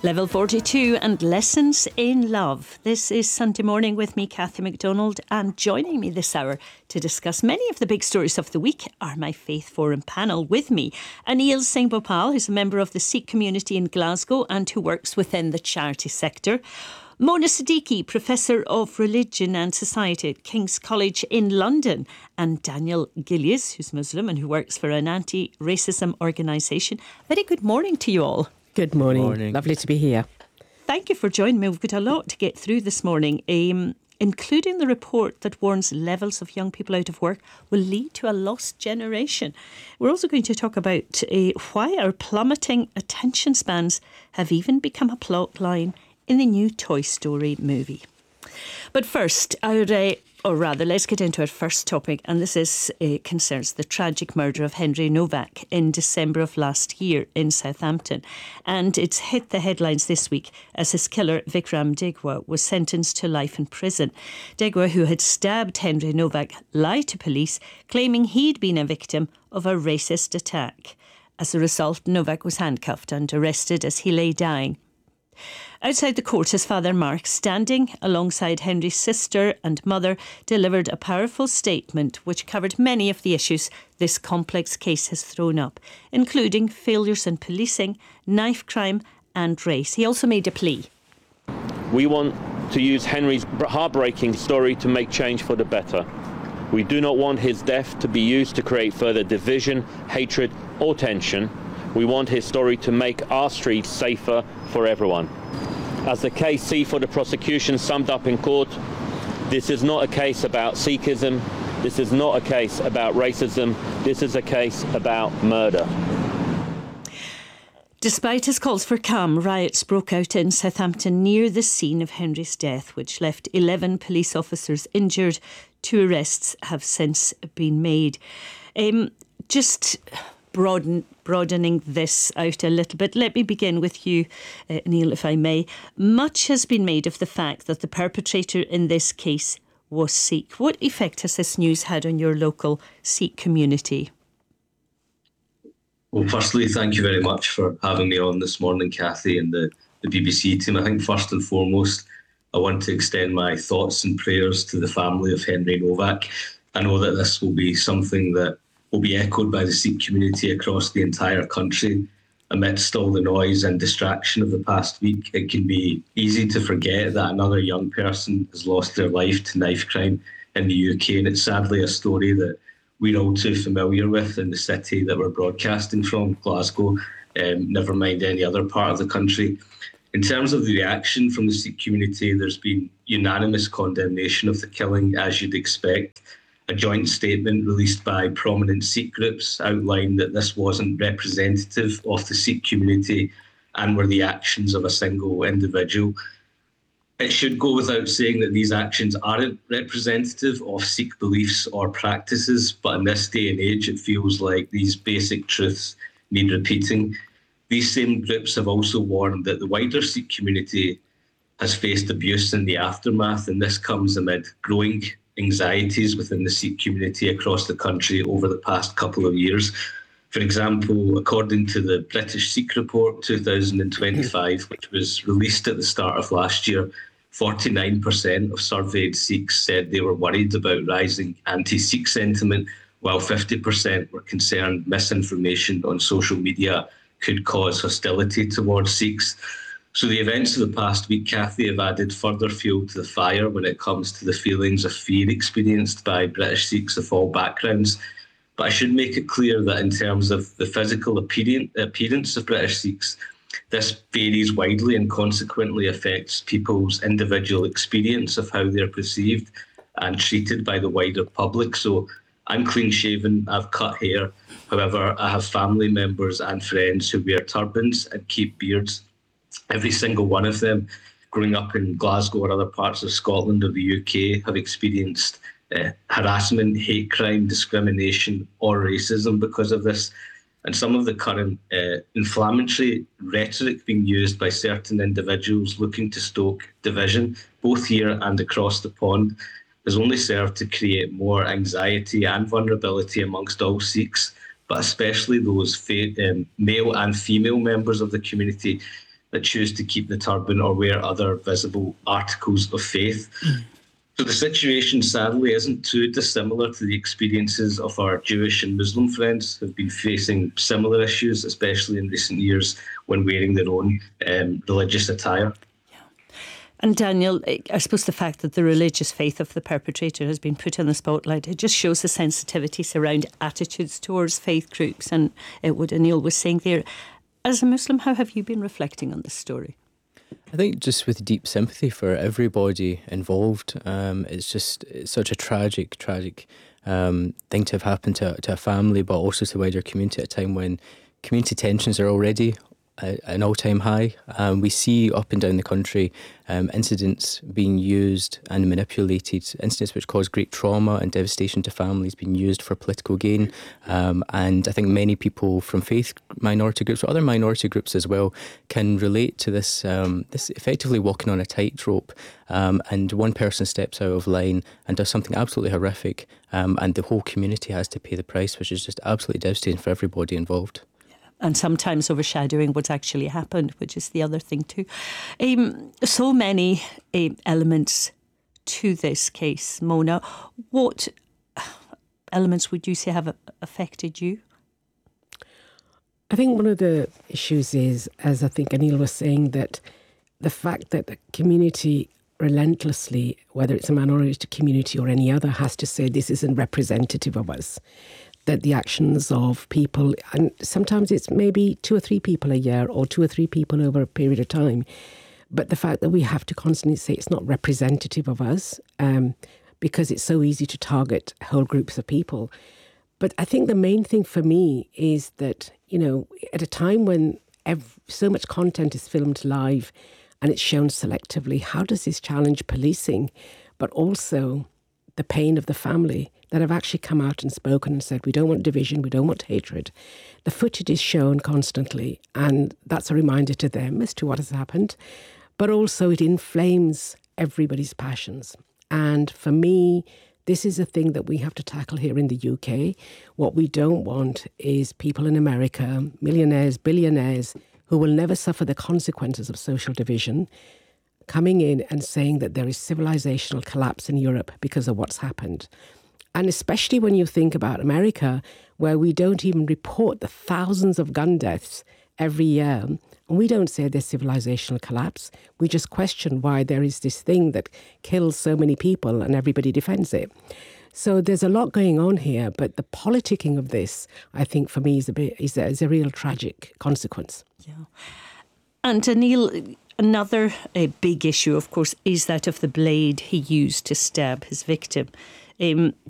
Level 42 and Lessons in Love. This is Sunday Morning with me, Kathy McDonald, and joining me this hour to discuss many of the big stories of the week are my Faith Forum panel. With me, Anil Singh Bhopal, who's a member of the Sikh community in Glasgow and who works within the charity sector. Mona Siddiqui, Professor of Religion and Society at King's College in London, and Daniel Gillies, who's Muslim and who works for an anti-racism organisation. Very good morning to you all. Good morning. Lovely to be here. Thank you for joining me. We've got a lot to get through this morning, including the report that warns levels of young people out of work will lead to a lost generation. We're also going to talk about why our plummeting attention spans have even become a plot line in the new Toy Story movie. But first, let's get into our first topic, and this concerns the tragic murder of Henry Novak in December of last year in Southampton. And it's hit the headlines this week as his killer, Vikram Degwa, was sentenced to life in prison. Degwa, who had stabbed Henry Novak, lied to police, claiming he'd been a victim of a racist attack. As a result, Novak was handcuffed and arrested as he lay dying. Outside the court, his father Mark, standing alongside Henry's sister and mother, delivered a powerful statement which covered many of the issues this complex case has thrown up, including failures in policing, knife crime and race. He also made a plea. We want to use Henry's heartbreaking story to make change for the better. We do not want his death to be used to create further division, hatred or tension. We want his story to make our streets safer for everyone. As the KC for the prosecution summed up in court, this is not a case about Sikhism, this is not a case about racism, this is a case about murder. Despite his calls for calm, riots broke out in Southampton near the scene of Henry's death, which left 11 police officers injured. 2 arrests have since been made. Broadening this out a little bit, let me begin with you, Neil, if I may. Much has been made of the fact that the perpetrator in this case was Sikh. What effect has this news had on your local Sikh community? Well, firstly, thank you very much for having me on this morning, Kathy, and the BBC team. I think first and foremost, I want to extend my thoughts and prayers to the family of Henry Novak. I know that this will be something that will be echoed by the Sikh community across the entire country. Amidst all the noise and distraction of the past week, it can be easy to forget that another young person has lost their life to knife crime in the UK, and it's sadly a story that we're all too familiar with in the city that we're broadcasting from, Glasgow, never mind any other part of the country. In terms of the reaction from the Sikh community, there's been unanimous condemnation of the killing, as you'd expect. A joint statement released by prominent Sikh groups outlined that this wasn't representative of the Sikh community and were the actions of a single individual. It should go without saying that these actions aren't representative of Sikh beliefs or practices, but in this day and age, it feels like these basic truths need repeating. These same groups have also warned that the wider Sikh community has faced abuse in the aftermath, and this comes amid growing anxieties within the Sikh community across the country over the past couple of years. For example, according to the British Sikh Report 2025, which was released at the start of last year, 49% of surveyed Sikhs said they were worried about rising anti-Sikh sentiment, while 50% were concerned misinformation on social media could cause hostility towards Sikhs. So the events of the past week, Kathy, have added further fuel to the fire when it comes to the feelings of fear experienced by British Sikhs of all backgrounds. But I should make it clear that in terms of the physical appearance of British Sikhs, this varies widely and consequently affects people's individual experience of how they're perceived and treated by the wider public. So I'm clean-shaven, I've cut hair. However, I have family members and friends who wear turbans and keep beards. Every single one of them, growing up in Glasgow or other parts of Scotland or the UK, have experienced harassment, hate crime, discrimination or racism because of this. And some of the current inflammatory rhetoric being used by certain individuals looking to stoke division, both here and across the pond, has only served to create more anxiety and vulnerability amongst all Sikhs, but especially those male and female members of the community. that choose to keep the turban or wear other visible articles of faith. So the situation, sadly, isn't too dissimilar to the experiences of our Jewish and Muslim friends who have been facing similar issues, especially in recent years when wearing their own religious attire. And Daniel, I suppose the fact that the religious faith of the perpetrator has been put in the spotlight, it just shows the sensitivities around attitudes towards faith groups. And what Anil was saying there, as a Muslim, how have you been reflecting on this story? I think just with deep sympathy for everybody involved. It's such a tragic thing to have happened to a family, but also to wider community at a time when community tensions are already an all-time high. We see up and down the country incidents being used and manipulated, incidents which cause great trauma and devastation to families being used for political gain. And I think many people from faith minority groups, or other minority groups as well, can relate to this effectively walking on a tightrope. And one person steps out of line and does something absolutely horrific, and the whole community has to pay the price, which is just absolutely devastating for everybody involved. And sometimes overshadowing what's actually happened, which is the other thing too. So many elements to this case, Mona. What elements would you say have affected you? I think one of the issues is, as I think Anil was saying, that the fact that the community relentlessly, whether it's a minority community or any other, has to say this isn't representative of us. That the actions of people, and sometimes it's maybe 2 or 3 people a year or 2 or 3 people over a period of time, but the fact that we have to constantly say it's not representative of us, because it's so easy to target whole groups of people. But I think the main thing for me is that, at a time when so much content is filmed live and it's shown selectively, how does this challenge policing, but also the pain of the family that have actually come out and spoken and said, we don't want division, we don't want hatred. The footage is shown constantly, and that's a reminder to them as to what has happened. But also it inflames everybody's passions. And for me, this is a thing that we have to tackle here in the UK. What we don't want is people in America, millionaires, billionaires, who will never suffer the consequences of social division, coming in and saying that there is civilizational collapse in Europe because of what's happened. And especially when you think about America, where we don't even report the thousands of gun deaths every year, and we don't say there's civilizational collapse. We just question why there is this thing that kills so many people and everybody defends it. So there's a lot going on here, but the politicking of this, I think, for me, is a real tragic consequence. Yeah. And Anil, another big issue, of course, is that of the blade he used to stab his victim.